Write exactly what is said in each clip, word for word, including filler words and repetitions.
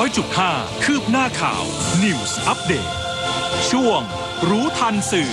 อยจุดห้า คืบหน้าข่าว News Update ช่วงรู้ทันสื่อ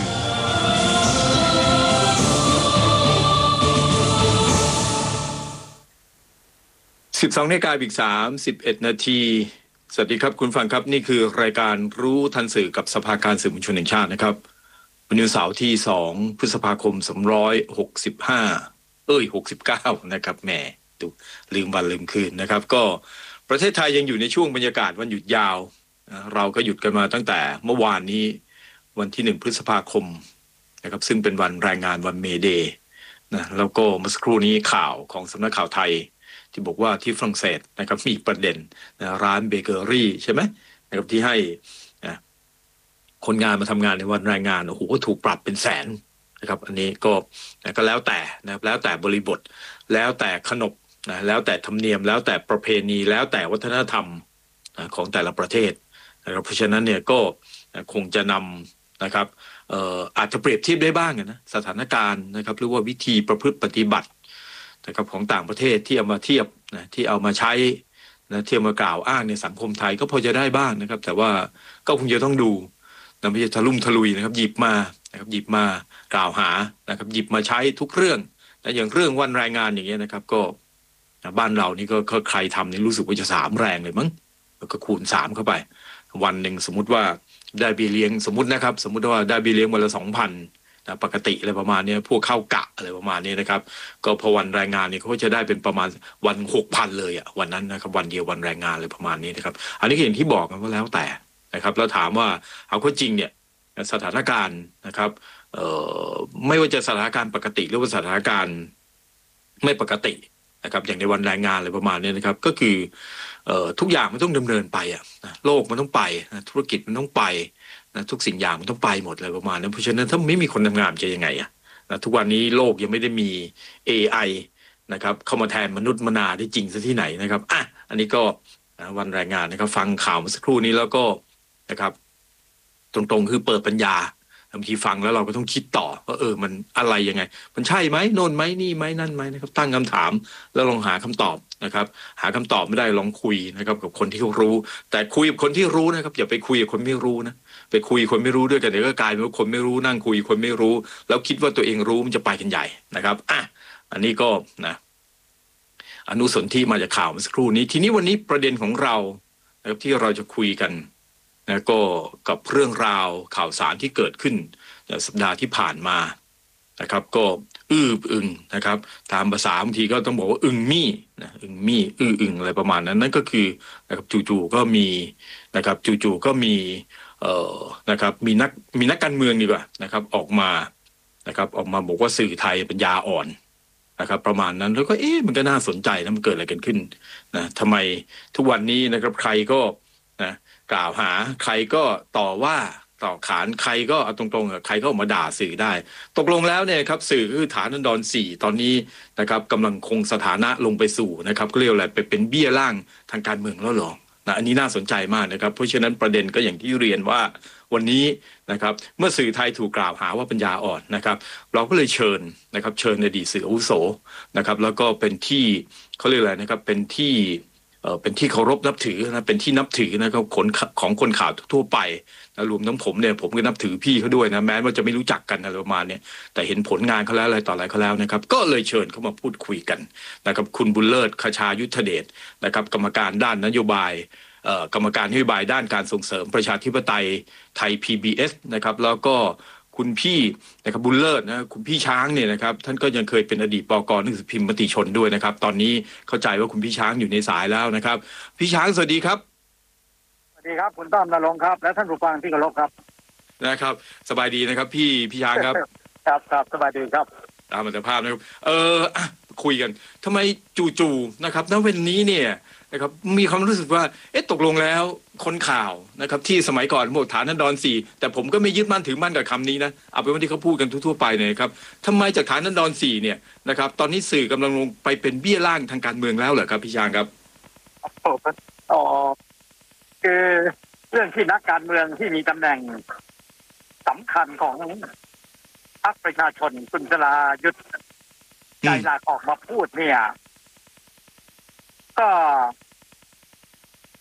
สิบสองนาฬิกาอีกสามสิบเอ็ดนาทีสวัสดีครับคุณฟังครับนี่คือรายการรู้ทันสื่อกับสภาการสื่อมวลชนแห่งชาตินะครับวันนี้เสาร์ที่สองพฤษภาคมสองพันห้าร้อยหกสิบห้าเอ้ยหกสิบเก้านะครับแหมดูลืมวันลืมคืนนะครับก็ประเทศไทยยังอยู่ในช่วงบรรยากาศวันหยุดยาวเราก็หยุดกันมาตั้งแต่เมื่อวานนี้วันที่หนึ่งพฤษภาคมนะครับซึ่งเป็นวันแรงงานวันเมเดย์นะแล้วก็เมื่อสักครู่นี้ข่าวของสำนักข่าวไทยที่บอกว่าที่ฝรั่งเศสนะครับมีประเด็นนะร้านเบเกอรี่ใช่ไหมนะครับที่ให้นะคนงานมาทำงานในวันแรงงานโอ้โหถูกปรับเป็นแสนนะครับอันนี้ก็นะก็แล้วแต่นะครับแล้วแต่บริบทแล้วแต่ขนบนะแล้วแต่ธรรมเนียมแล้วแต่ประเพณีแล้วแต่วัฒนธรรมนะของแต่ละประเทศนะครับเพราะฉะนั้นเนี่ยก็นะคงจะนำนะครับเอ่ออาจจะเปรียบเทียบได้บ้างนะสถานการณ์นะครับหรือว่าวิธีประพฤติปฏิบัตินะครับของต่างประเทศที่เอามาเทียบนะที่เอามาใช้นะที่เอามากล่าวอ้างในสังคมไทยก็พอจะได้บ้างนะครับแต่ว่าก็คงจะต้องดูนะไม่ใช่ทะลุ่มทะลุยนะครับหยิบมานะครับหยิบมากล่าวหานะครับหยิบมาใช้ทุกเรื่องนะอย่างเรื่องวันแรงงานอย่างเงี้ยนะครับก็บ้านเรานี่ก็ใครทำนี่รู้สึกว่าจะสามแรงเลยมั้งแล้วก็คูณสามเข้าไปวันหนึ่งสมมุติว่าได้เบี้ยเลี้ยงสมมุตินะครับสมมุติว่าได้เบี้ยเลี้ยงวันละสองพันนะปกติอะไรประมาณนี้พวกเข้ากะอะไรประมาณนี้นะครับก็พอวันแรงงานนี่เขาจะได้เป็นประมาณวันหกพันเลยอ่ะวันนั้นนะครับวันเดียววันแรงงานเลยประมาณนี้นะครับอันนี้ก็อย่างที่บอกกันว่าแล้วแต่นะครับแล้วถามว่าเอาข้อจริงเนี่ยสถานการณ์นะครับเอ่อไม่ว่าจะสถานการณ์ปกติหรือว่าสถานการณ์ไม่ปกตินะครับอย่างในวันแรงงานอะไรประมาณนี้นะครับก็คือเอ่อทุกอย่างมันต้องดำเนินไปอ่ะโลกมันต้องไปนะธุรกิจมันต้องไปนะทุกสิ่งอย่างมันต้องไปหมดเลยประมาณนั้นเพราะฉะนั้นถ้าไม่มีคนทำงานจะยังไงอ่ะนะทุกวันนี้โลกยังไม่ได้มี เอ ไอ นะครับเข้ามาแทนมนุษย์มนาได้จริงซะที่ไหนนะครับอ่ะอันนี้ก็วันแรงงานนะครับฟังข่าวเมื่อสักครู่นี้แล้วก็นะครับตรงๆคือเปิดปัญญาบางทีฟังแล้วเราก็ต้องคิดต่อว่าเออมันอะไรยังไงมันใช่ไหมโน่นไหมนี่ไหมนั่นไหมนะครับตั้งคำถามแล้วลองหาคำตอบนะครับหาคำตอบไม่ได้ลองคุยนะครับกับคนที่เขารู้แต่คุยกับคนที่รู้นะครับอย่าไปคุยกับคนไม่รู้นะไปคุยคนไม่รู้ด้วยกันเดี๋ยวก็กลายเป็นว่าคนไม่รู้นั่งคุยคนไม่รู้แล้วคิดว่าตัวเองรู้มันจะไปกันใหญ่นะครับอ่ะอันนี้ก็นะอนุสนธิมาจากข่าวเมื่อสักครู่นี้ทีนี้วันนี้ประเด็นของเรานะครับที่เราจะคุยกันนะก็กับเรื่องราวข่าวสารที่เกิดขึ้นสัปดาห์ที่ผ่านมานะครับก็อื้ออึงนะครับตามภาษาบางทีก็ต้องบอกว่าอึงมี่นะอึงมี่อื้ออึงอะไรประมาณนั้นนั่นก็คือนะครับจู่ๆก็มีนะครับจู่ๆก็มีเอ่อนะครับมีนักมีนักการเมืองดีกว่านะครับออกมานะครับออกมาบอกว่าสื่อไทยปัญญาอ่อนนะครับประมาณนั้นแล้วก็เอ๊ะมันก็น่าสนใจนะมันเกิดอะไรกันขึ้นนะทำไมทุกวันนี้นะครับใครก็นะกล่าวหาใครก็ต่อว่าต่อขานใครก็เอาตรงๆใครก็ออกมาด่าสื่อได้ตกลงแล้วเนี่ยครับสื่อคือฐานันดรสี่ตอนนี้นะครับกำลังคงสถานะลงไปสู่นะครับก็เรียกอะไรไปเป็นเบี้ยล่างทางการเมืองแล้วหรอนะอันนี้น่าสนใจมากนะครับเพราะฉะนั้นประเด็นก็อย่างที่เรียนว่าวันนี้นะครับเมื่อสื่อไทยถูกกล่าวหาว่าปัญญาอ่อนนะครับเราก็เลยเชิญนะครับเชิญอดีตสื่ออาวุโสนะครับแล้วก็เป็นที่เขาเรียกอะไรนะครับเป็นที่เอ่อเป็นที่เคารพนับถือนะเป็นที่นับถือนะครับคนของคนข่าวทั่วไปนะรวมทั้งผมเนี่ยผมก็นับถือพี่เขาด้วยนะแม้ว่าจะไม่รู้จักกันอะไรประมาณนี้แต่เห็นผลงานเขาแล้วอะไรต่ออะไรเขาแล้วนะครับก็เลยเชิญเขามาพูดคุยกันนะครับคุณบุญเลิศคชายุทธเดชนะครับกรรมการด้านนโยบายเอ่อกรรมการนโยบายด้านการส่งเสริมประชาธิปไตยไทย พี บี เอส นะครับแล้วก็คุณพี่นะครับบุญเลิศนะคุณพี่ช้างเนี่ยนะครับท่านก็ยังเคยเป็นอดีตปกหนังสือพิมพ์มติชนด้วยนะครับตอนนี้เข้าใจว่าคุณพี่ช้างอยู่ในสายแล้วนะครับพี่ช้างสวัสดีครับสวัสดีครับคุณต้อมนรงค์ครับและท่านผู้ฟังที่เคารพครับนะครับสบายดีนะครับพี่พี่ช้างครับครับครับสบายดีครับตามอัตภาพนะครับเออคุยกันทำไมจู่ๆนะครับณวันนี้เนี่ยนะครับมีความรู้สึกว่าเอ๊ะตกลงแล้วคนข่าวนะครับที่สมัยก่อนบอกฐานันดรสี่แต่ผมก็ไม่ยึดมั่นถือมั่นกับคำนี้นะเอาเป็นว่าที่เขาพูดกันทั่วๆไปเนี่ยครับทำไมจากฐานันดรสี่เนี่ยนะครับตอนนี้สื่อกำลังลงไปเป็นเบี้ยล่างทางการเมืองแล้วเหรอครับพี่ช้างครับอ๋อคือเรื่องที่นักการเมืองที่มีตำแหน่งสำคัญของพรรคประชาชนคุณสรายุทธใจหลักออกมาพูดเนี่ยก็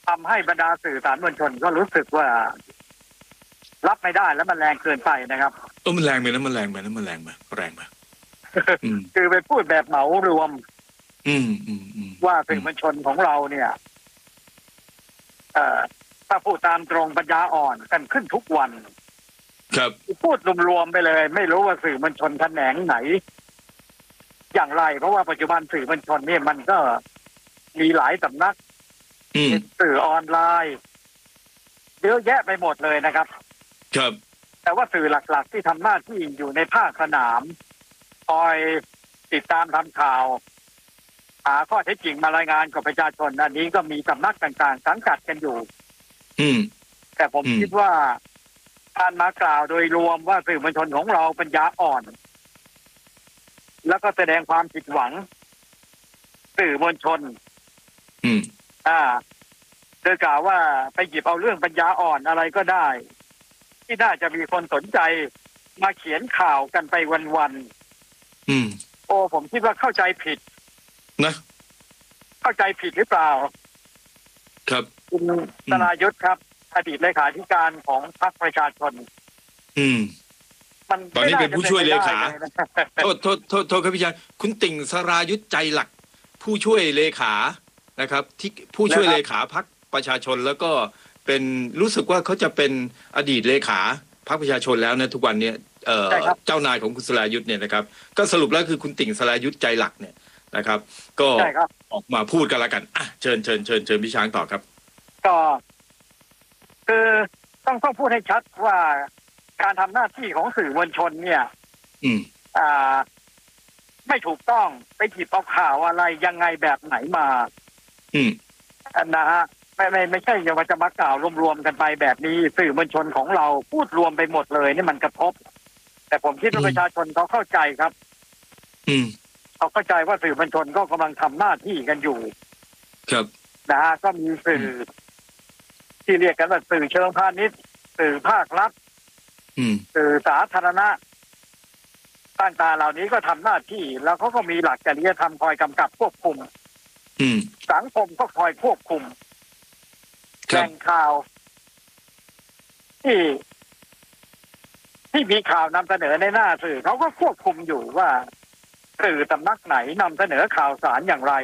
ทำให้บรรดาสื่อสารมวลชนก็รู้สึกว่ารับไม่ได้แล้วมันแรงเกินไปนะครับเออมันแรงไปนะมันแรงไปนะมันแรงไปแรงไปคือไปพูดแบบเหมารวมอืมอืมอืมว่าสื่อมวลชนของเราเนี่ยเอ่อถ้าพูดตามตรงปัญญาอ่อนกันขึ้นทุกวันครับพูดรวมๆไปเลย ไม่รู้ว่าสื่อมวลชนแขนงไหนอย่างไรเพราะว่าปัจจุบันสื่อมวลชนเนี่ยมันก็มีหลายสำนักสื่อออนไลน์เยอะแยะไปหมดเลยนะครับครับแต่ว่าสื่อหลักๆที่ทำหน้าที่อยู่ในภาคสนามคอยติดตามทำข่าวหาข้อเท็จจริงมารายงานกับประชาชนอันนี้ก็มีสำนักต่างๆสังกัดกันอยู่อืมแต่ผมคิดว่าการมากล่าวโดยรวมว่าสื่อมวลชนของเราปัญญาอ่อนแล้วก็แสดงความผิดหวังสื่อมวลชนอืมอ่าโดยกล่าวว่าไปหยิบเอาเรื่องปัญญาอ่อนอะไรก็ได้ที่น่าจะมีคนสนใจมาเขียนข่าวกันไปวันๆอืมโอ้ผมคิดว่าเข้าใจผิดนะเข้าใจผิดหรือเปล่าครับคุณสรายุทธครับอดีตเลขาธิการของพรรคประชาชนอืมมันตอนนี้เป็นผู้ช่วยเลขาโทษโทษโทษโทษครับพี่ชายคุณติ่งสรายุทธใจหลักผู้ช่วยเลขานะครับที่ผู้ช่วยเลขาพรรคประชาชนแล้วก็เป็นรู้สึกว่าเขาจะเป็นอดีตเลขาพรรคประชาชนแล้วนะทุกวันนี้เอ่อเจ้านายของคุณสรายุทธเนี่ยนะครับก็สรุปแล้วคือคุณติ่งสรายุทธใจหลักเนี่ยนะครับก็ออกมาพูดกันแล้วกันอ่ะเชิญเชิญเชิญเชิญพี่ช้างต่อครับก็คือต้องต้องพูดให้ชัดว่าการทำหน้าที่ของสื่อมวลชนเนี่ยอืมอ่าไม่ถูกต้องไปหยิบเอาข่าวอะไรยังไงแบบไหนมาอืมนะฮะไม่ไม่ไม่ใช่อย่ามาจะมากล่าวรวมๆกันไปแบบนี้สื่อมวลชนของเราพูดรวมไปหมดเลยนี่มันกระทบแต่ผมคิดว่าประชาชนเขาเข้าใจครับอืมเขาเข้าใจว่าสื่อมวลชนก็กำลังทำหน้าที่กันอยู่ครับนะฮะก็มีสื่อที่เรียกกันว่าสื่อเชิงพาณิชย์สื่อภาครัฐสื่อสาธารณะต่างๆเหล่านี้ก็ทำหน้าที่แล้วเขาก็มีหลักจริยธรรมคอยกำกับควบคุมสังคมก็คอยควบคุมแหล่งข่าวที่ที่มีข่าวนำเสนอในหน้าสื่อเขาก็ควบคุมอยู่ว่าสื่อสำนักไหนนำเสนอข่าวสารอย่างไร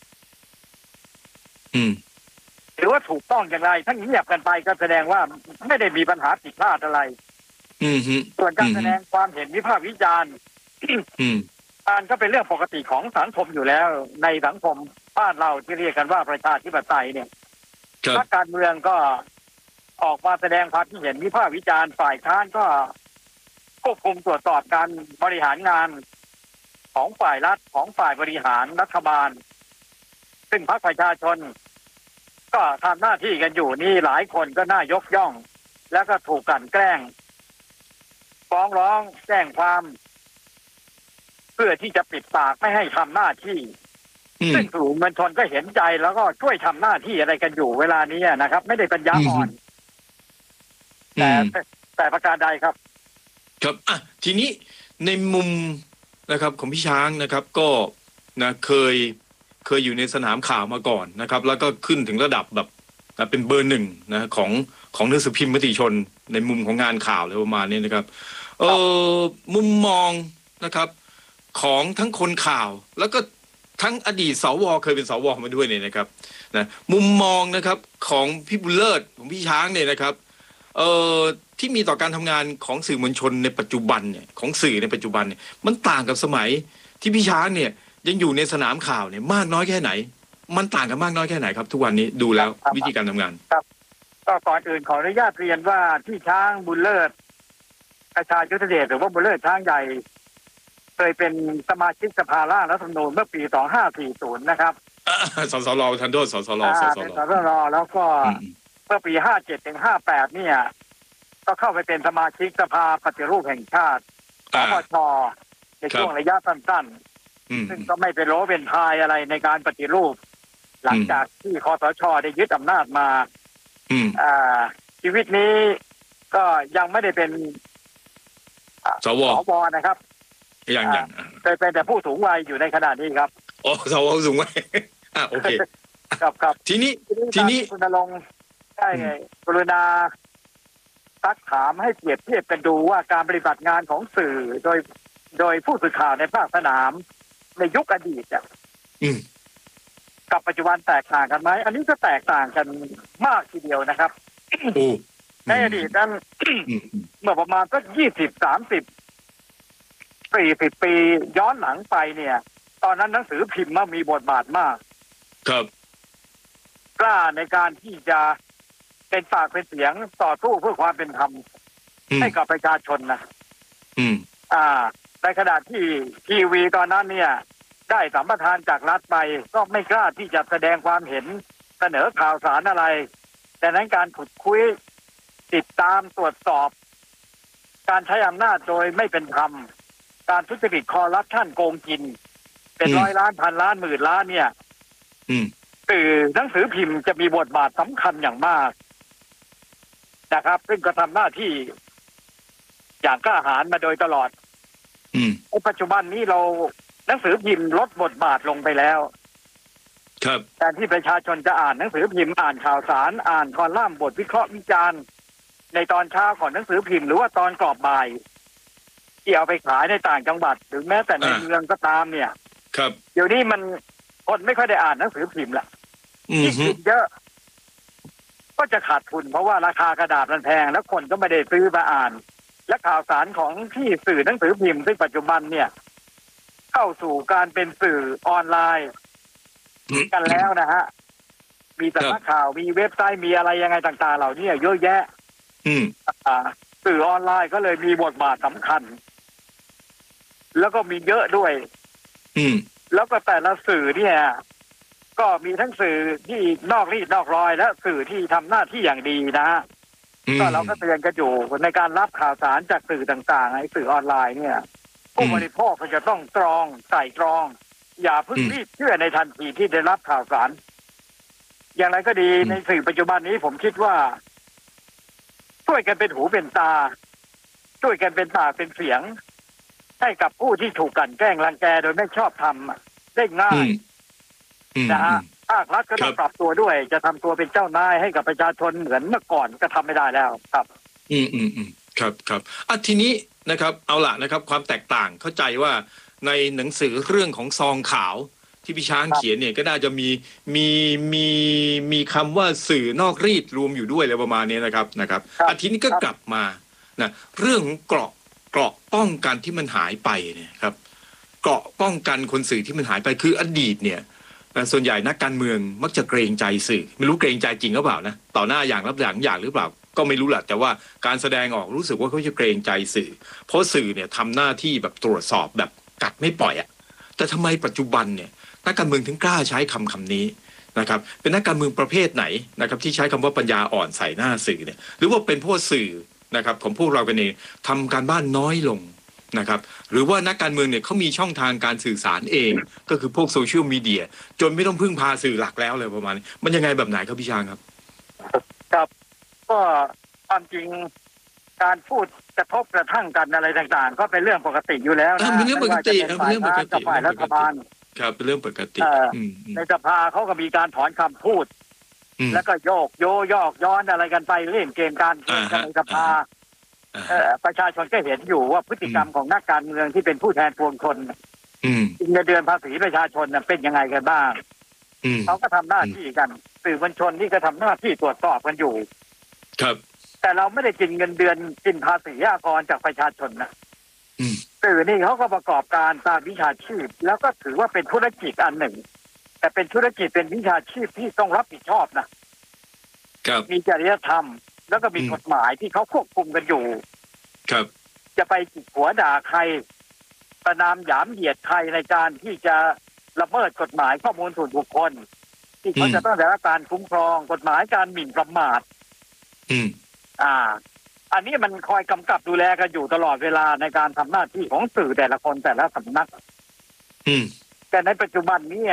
หรือว่าถูกต้องอย่างไรถ้าเงียบกันไปก็แสดงว่าไม่ได้มีปัญหาผิดพลาดอะไรส่วนการแสดงความเห็นวิพากษ์วิจารณ์การก็เป็นเรื่องปกติของสังคมอยู่แล้วในสังคมบ้านเราที่เรียกกันว่าประชาธิปไตยเนี่ยพรรคการเมืองก็ออกมาแสดงความคิดเห็นวิพากษ์วิจารณ์ฝ่ายค้านก็ควบคุมตรวจสอบการบริหารงานของฝ่ายรัฐของฝ่ายบริหารรัฐบาลซึ่งพรรคประชาชนก็ทำหน้าที่กันอยู่นี่หลายคนก็น่ายกย่องแล้วก็ถูกกลั่นแกล้งฟ้องร้องแจ้งความเพื่อที่จะปิดปากไม่ให้ทำหน้าที่ซึ่งสื่อมวลชนก็เห็นใจแล้วก็ช่วยทำหน้าที่อะไรกันอยู่เวลานี้นะครับไม่ได้ปัญญาอ่อนแต่แต่ประการใดครับครับอ่ะทีนี้ในมุมนะครับของพี่ช้างนะครับก็นะเคยเคยอยู่ในสนามข่าวมาก่อนนะครับแล้วก็ขึ้นถึงระดับแบบเป็นเบอร์หนึ่งนะของของหนังสือพิมพ์มติชนในมุมของงานข่าวอะไรประมาณนี้นะครับเอ่อมุมมองนะครับของทั้งคนข่าวแล้วก็ทั้งอดีตสวเคยเป็นสวมาด้วยเนี่ยนะครับนะมุมมองนะครับของพี่บุญเลิศของพี่ช้างเนี่ยนะครับเอ่อที่มีต่อการทำงานของสื่อมวลชนในปัจจุบันเนี่ยของสื่อในปัจจุบันเนี่ยมันต่างกับสมัยที่พี่ช้างเนี่ยยังอยู่ในสนามข่าวเนี่ยมากน้อยแค่ไหนมันต่างกันมากน้อยแค่ไหนครับทุกวันนี้ดูแล้ววิธีการทำงานครับก็ก่อนอื่นขออนุญาตเรียนว่าที่ช้างบุญเลิศประชายุทธเดชหรือว่าบุญเลิศช้างใหญ่เคยเป็นสมาชิกสภาร่างรัฐธรรมนูญเมื่อปีสองพันห้าร้อยสี่สิบนะครับสสรทันโทษสสรสสรสสรแล้วก็เมื่อปีห้าสิบเจ็ดถึงห้าสิบแปดเนี่ยก็เข้าไปเป็นสมาชิกสภาปฏิรูปแห่งชาติสปช.ในช่วงระยะสั้นๆซึ่งก็ไม่เป็นโลเป็นพายอะไรในการปฏิรูปหลังจากที่คสช.ได้ยึดอำนาจมาชีวิตนี้ก็ยังไม่ได้เป็นสวสวนะครับยังยังเคยเป็นแต่ผู้สูงวัยอยู่ในขณะนี้ครับอ๋อสวสูงวัยอ่ะโอเคครับครับทีนี้ทีนี้คุณณรงค์ได้กรุณาซักถามให้เปรียบเทียบกันดูว่าการปฏิบัติงานของสื่อโดยโดยผู้สื่อข่าวในภาคสนามในยุคอดีตอ่ะอืมกับปัจจุบันแตกต่างกันไหมอันนี้ก็แตกต่างกันมากทีเดียวนะครับโอ้ในอดีตนั้นอืมเมื่อประมาณสักยี่สิบสามสิบสี่สิบปีย้อนหลังไปเนี่ย ตอนนั้นหนังสือพิมพ์มันมีบทบาทมากครับกล้าในการที่จะเป็นปากเป็นเสียงต่อสู้เพื่อความเป็นธรรมอืมให้กับประชาชนนะอืมอ่าในขณะที่ทีวีตอนนั้นเนี่ย ได้สัมปทานจากรัฐไปก็ไม่กล้าที่จะแสดงความเห็นเสนอข่าวสารอะไรแต่นั้นการขุดคุยติดตามตรวจสอบ การใช้อำนาจโดยไม่เป็นธรรมการทุจริตคอร์รัปชันโกงกิน เป็นอืมร้อยล้านพันล้านหมื่นล้านเนี่ยอืมสื่อหนังสือพิมพ์จะมีบทบาทสำคัญอย่างมากนะครับ ซึ่งก็ทำหน้าที่อย่างกล้าหาญมาโดยตลอดอืมในปัจจุบันนี้เราหนังสือพิมพ์ลดบทบาทลงไปแล้วครับแต่ที่ประชาชนจะอ่านหนังสือพิมพ์อ่านข่าวสารอ่านคอลัมน์บทวิเคราะห์วิจารณ์ในตอนเช้าของหนังสือพิมพ์หรือว่าตอนกรอบบ่ายที่เอาไปขายในต่างจังหวัดหรือแม้แต่ในเมืองก็ตามเนี่ยครับเดี๋ยวนี้มันคนไม่ค่อยได้อ่านหนังสือพิมพ์ละอืมยิ่งพิมพ์เยอะก็จะขาดทุนเพราะว่าราคากระดาษมันแพงแล้วคนก็ไม่ได้ซื้อมาอ่าน และข่าวสารของที่สื่อหนังสือพิมพ์ซึ่งปัจจุบันเนี่ย เข้าสู่การเป็นสื่อออนไลน์กันแล้วนะฮะมีสำนักข่าวมีเว็บไซต์มีอะไรยังไงต่างๆเหล่านี้เยอะแยะอืมอ่าสื่อออนไลน์ก็เลยมีบทบาทสำคัญ แล้วก็มีเยอะด้วยอืมแล้วก็แต่ละสื่อเนี่ย ก็มีทั้งสื่อที่นอกรีดนอกรอยและสื่อที่ทำหน้าที่อย่างดีนะฮะอืมก็เราก็เตือนกันอยู่ในการรับข่าวสารจากสื่อต่างๆไอ้สื่อออนไลน์เนี่ย ผู้บริโภคก็จะต้องตรองใส่ตรอง อย่าเพิ่งอืมรีบเชื่อในทันทีที่ได้รับข่าวสาร อย่างไรก็ดีอืมในสื่อปัจจุบันนี้ผมคิดว่า ช่วยกันเป็นหูเป็นตา ช่วยกันเป็นปากเป็นเสียง ให้กับผู้ที่ถูกกลั่นแกล้งรังแกโดยไม่ชอบทำได้ง่าอืยมอืมนะฮะภาครัฐก็ต้องครับปรับตัวด้วย จะทำตัวเป็นเจ้านายให้กับประชาชนเหมือนเมื่อก่อนก็ทำไม่ได้แล้วครับอืมอืมอืมครับครับอ่ะทีนี้นะครับ เอาล่ะนะครับ ความแตกต่างเข้าใจว่าในหนังสือเรื่องของซองขาวที่พี่ช้างครับเขียนเนี่ยก็น่าจะมีมีมีมีคำว่าสื่อนอกรีดรวมอยู่ด้วยอะไรประมาณนี้นะครับนะครับครับอาทีนี้ก็ครับกลับมานะเรื่องของเกราะเกราะป้องกันที่มันหายไปเนี่ยครับ เกราะป้องกันคนสื่อที่มันหายไปคืออดีตเนี่ยนะส่วนใหญ่นักการเมืองมักจะเกรงใจสื่อ ไม่รู้เกรงใจจริงหรือเปล่านะต่อหน้าอย่างรับหลังอย่างหรือเปล่า ก็ไม่รู้แหละแต่ว่าการแสดงออกรู้สึกว่าเขาจะเกรงใจสื่อ เพราะสื่อเนี่ยทำหน้าที่แบบตรวจสอบแบบกัดไม่ปล่อยอะแต่ทำไมปัจจุบันเนี่ยนักการเมืองถึงกล้าใช้คำคำนี้นะครับเป็นนักการเมืองประเภทไหนนะครับที่ใช้คำว่าปัญญาอ่อนใส่หน้าสื่อเนี่ยหรือว่าเป็นพวกสื่อนะครับของพวกเรากันเองทำการบ้านน้อยลงนะครับหรือว่านักการเมืองเนี่ยเขามีช่องทางการสื่อสารเอง ก็คือพวกโซเชียลมีเดียจนไม่ต้องพึ่งพาสื่อหลักแล้วเลยประมาณนี้มันยังไงแบบไหนครับพี่ช้างครับครับก็ความจริงการพูดกระทบกระทั่งกันอะไรต่างๆ ก็เป็นเรื่องปกติอยู่แล้วอ่านะเป็นเรื่องปกติไม่ว่าจะเป็นครับเป็นเรื่องปกติฝ่ายค้านกับฝ่ายรัฐบาลครับเป็นเรื่องปกติเอ่ออืมอืมในสภาเขาก็มีการถอนคำพูดอืมแล้วก็โยกโยยอกย้อนอะไรกันไปเล่นเกมการเมืองกันในสภาอ่าเอ่อประชาชนก็เห็นอยู่ว่าพฤติกรรมของนักการเมืองที่เป็นผู้แทนปวงชนอืมเงินเดือนภาษีประชาชนน่ะเป็นยังไงกันบ้างอืมเขาก็ทำหน้าที่กันสื่อมวลชนนี่ก็ทำหน้าที่ตรวจสอบกันอยู่ครับแต่เราไม่ได้กินเงินเดือนกินภาษีอากรจากประชาชนนะอืมสื่อนี่เขาก็ประกอบการตามวิชาชีพ แล้วก็ถือว่าเป็นธุรกิจอันหนึ่ง แต่เป็นธุรกิจเป็นวิชาชีพที่ต้องรับผิดชอบนะครับ มีจริยธรรม แล้วก็มีอืมกฎหมายที่เขาควบคุมกันอยู่ครับจะไปจิกหัวด่าใคร ประนามหยามเหยียดใครในการที่จะละเมิดกฎหมายข้อมูลส่วนบุคคล ที่เขาอืมจะต้องได้รับการคุ้มครองกฎหมายการหมิ่นประมาทอืมอ่า อันนี้มันคอยกำกับดูแลกันอยู่ตลอดเวลาในการทำหน้าที่ของสื่อแต่ละคนแต่ละสำนักอืมแต่ในปัจจุบันนี้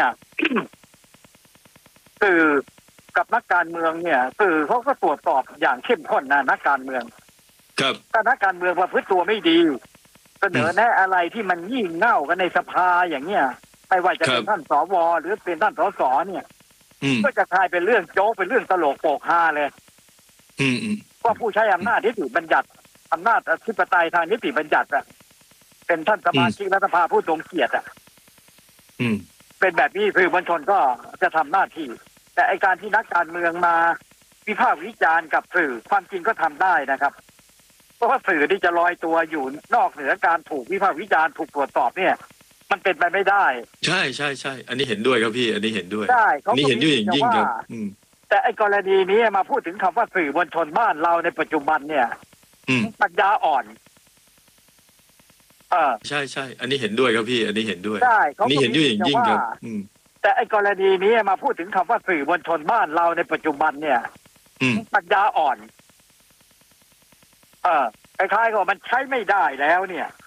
สื่อกับนักการเมืองเนี่ย สื่อเขาก็ตรวจสอบอย่างเข้มข้นนะนักการเมืองครับถ้านักการเมืองประพฤติตัวไม่ดี เสนอแนะอะไรที่มันยิ่งเง่ากันในสภาอย่างเนี้ยไม่ว่าจะเป็นท่านสวหรือเป็นท่านสสเนี่ยอืมก็จะกลายเป็นเรื่องโจ๊กเป็นเรื่องตลกโปกฮาเลยอืมอืมว่าผู้ใช้อำนาจนิติบัญญัติอำนาจอธิปไตยทางนิติบัญญัติอะเป็นท่านสมาชิกรัฐสภาผู้ทรงเกียรติอะอืมเป็นแบบนี้สื่อมวลชนก็จะทำหน้าที่แต่ไอการที่นักการเมืองมาวิพากษ์วิจารณ์กับสื่อความจริงก็ทำได้นะครับเพราะว่าสื่อที่จะลอยตัวอยู่นอกเหนือการถูกวิพากษ์วิจารณ์ถูกตรวจสอบเนี่ยมันเป็นไปไม่ได้ใช่ใช่ใช่อันนี้เห็นด้วยครับพี่อันนี้เห็นด้วยได้อันนี้เห็นด้วยอย่างยิ่งครับอืมแต่ไอ้กรณีนี้มาพูดถึงคำว่าสื่อมวลชนบ้านเราในปัจจุบันเนี่ยอืมปัญญาอ่อนเออใช่ใช่อันนี้เห็นด้วยครับพี่อันนี้เห็นด้วยได้อันนี้เห็นด้วยอย่างยิ่งครับอืมแต่ไอ้กรณีนี้มาพูดถึงคำว่าสื่อมวลชนบ้านเราในปัจจุบันเนี่ยอืมปัญญาอ่อนเออคล้ายๆกับมันใช้ไม่ได้แล้วเนี่ย